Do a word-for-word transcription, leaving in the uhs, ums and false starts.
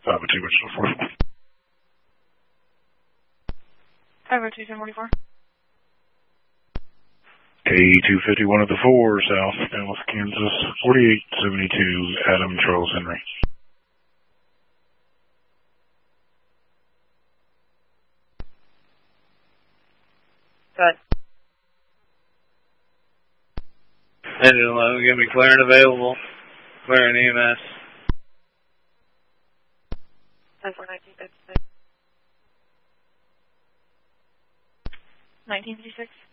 five oh two, Wichita forty-four. five oh two, seven forty-four. K two fifty-one at the four, South Dallas, Kansas, forty-eight seventy-two, Adam Charles Henry. Good. Engine low, give me clear and available. Clear and E M S. ten four nineteen fifty-six. nineteen fifty-six.